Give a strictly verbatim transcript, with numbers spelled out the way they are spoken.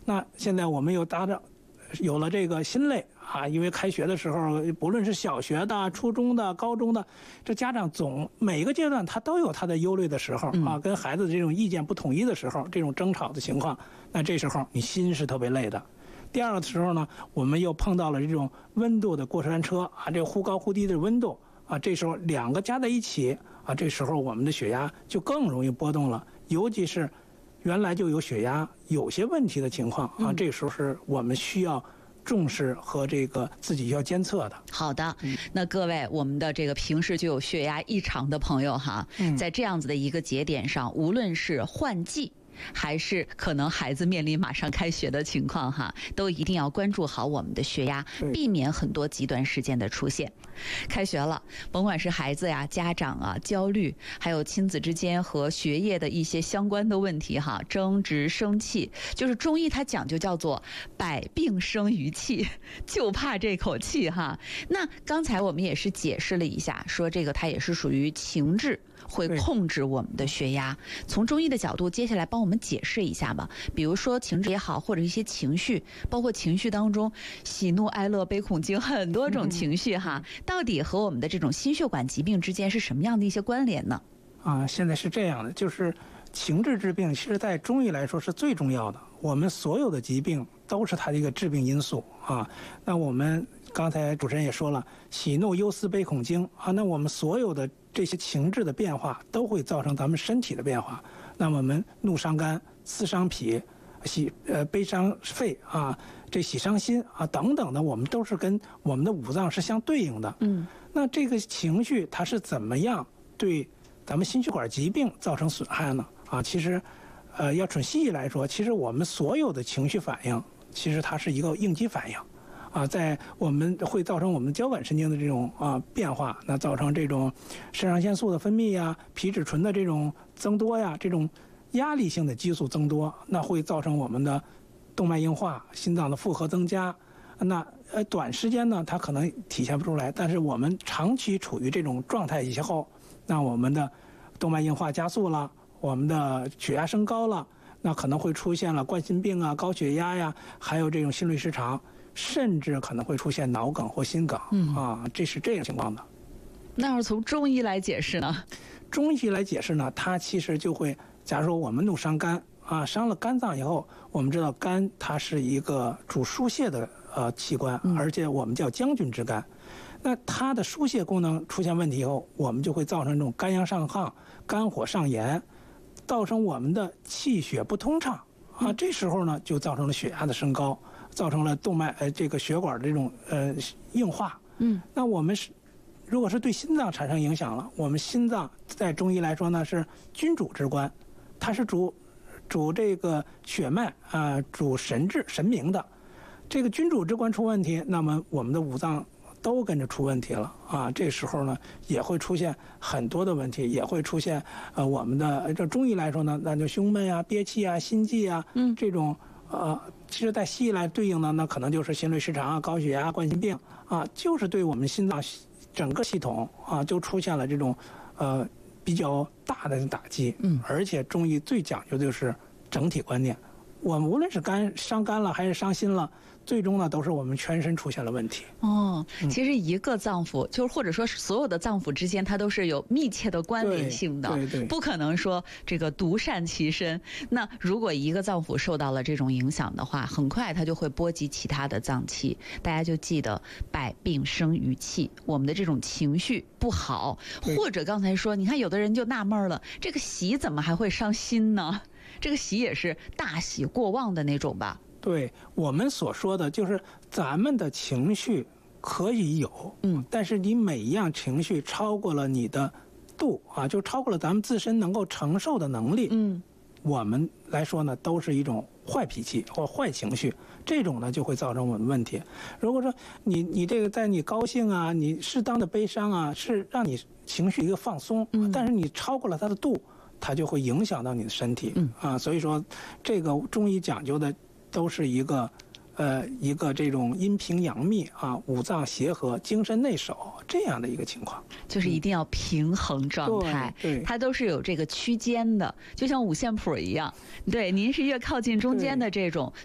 那现在我们又搭上有了这个新类啊，因为开学的时候，不论是小学的、初中的、高中的，这家长总每个阶段他都有他的忧虑的时候啊，跟孩子这种意见不统一的时候，这种争吵的情况，那这时候你心是特别累的。第二个时候呢，我们又碰到了这种温度的过山车啊，这个忽高忽低的温度啊，这时候两个加在一起啊，这时候我们的血压就更容易波动了，尤其是原来就有血压有些问题的情况啊，这时候是我们需要重视和这个自己要监测的。 好的，那各位我们的这个平时就有血压异常的朋友哈，在这样子的一个节点上，无论是换季还是可能孩子面临马上开学的情况哈，都一定要关注好我们的血压，避免很多极端事件的出现。开学了，甭管是孩子呀、家长啊焦虑，还有亲子之间和学业的一些相关的问题哈，争执生气，就是中医它讲究叫做百病生于气，就怕这口气哈。那刚才我们也是解释了一下，说这个它也是属于情志会控制我们的血压。从中医的角度，接下来帮我们解释一下吧。比如说情志也好，或者一些情绪，包括情绪当中喜怒哀乐悲恐惊很多种情绪哈，到底和我们的这种心血管疾病之间是什么样的一些关联呢？ 啊，现在是这样的，就是情志治病，其实在中医来说是最重要的。我们所有的疾病都是它的一个致病因素啊。那我们刚才主持人也说了，喜怒忧思悲恐惊啊，那我们所有的这些情志的变化都会造成咱们身体的变化。那么我们怒伤肝，思伤脾，喜呃悲伤肺啊，这喜伤心啊等等的，我们都是跟我们的五脏是相对应的。嗯，那这个情绪它是怎么样对咱们心血管疾病造成损害呢？啊，其实，呃，要从西医来说，其实我们所有的情绪反应，其实它是一个应激反应。啊，在我们会造成我们交感神经的这种啊变化，那造成这种肾上腺素的分泌呀、皮质醇的这种增多呀，这种压力性的激素增多，那会造成我们的动脉硬化、心脏的负荷增加。那呃短时间呢，它可能体现不出来，但是我们长期处于这种状态以后，那我们的动脉硬化加速了，我们的血压升高了，那可能会出现了冠心病啊、高血压呀，还有这种心律失常。甚至可能会出现脑梗或心梗、嗯、啊，这是这样情况的。 那要是从中医来解释呢？ 中医来解释呢，它其实就会，假如说我们怒伤肝啊，伤了肝脏以后，我们知道肝它是一个主疏泄的呃器官，而且我们叫将军之肝。那它的疏泄功能出现问题以后，我们就会造成这种肝阳上亢、肝火上炎，造成我们的气血不通畅啊。这时候呢，就造成了血压的升高。造成了动脉呃这个血管的这种呃硬化，嗯，那我们是如果是对心脏产生影响了，我们心脏在中医来说呢是君主之官，它是主主这个血脉啊、呃，主神志神明的，这个君主之官出问题，那么我们的五脏都跟着出问题了啊。这时候呢也会出现很多的问题，也会出现呃我们的这中医来说呢，那就胸闷啊、憋气啊、心悸啊，嗯，这种。呃，其实，在西医来对应的，那可能就是心律失常啊、高血压、冠心病啊，就是对我们心脏整个系统啊，就出现了这种呃比较大的打击。嗯，而且中医最讲究的就是整体观念，我们无论是肝伤肝了还是伤心了，最终呢都是我们全身出现了问题。 哦，其实一个脏腑，嗯、就是或者说所有的脏腑之间，它都是有密切的关联性的， 对对对， 不可能说这个独善其身。那如果一个脏腑受到了这种影响的话，很快它就会波及其他的脏器。大家就记得百病生于气，我们的这种情绪不好，或者刚才说，你看有的人就纳闷了，这个喜怎么还会伤心呢？这个喜也是大喜过望的那种吧？ 对，我们所说的就是咱们的情绪可以有，嗯，但是你每一样情绪超过了你的度啊，就超过了咱们自身能够承受的能力，嗯，我们来说呢，都是一种坏脾气或坏情绪，这种呢就会造成我们问题。如果说你你这个在你高兴啊，你适当的悲伤啊，是让你情绪一个放松，嗯，但是你超过了它的度，它就会影响到你的身体，嗯啊，所以说这个中医讲究的都是一个呃一个这种阴平阳秘啊，五脏协和，精神内守这样的一个情况， 就是一定要平衡状态， 对，对， 它都是有这个区间的，就像五线谱一样。对，您是越靠近中间的这种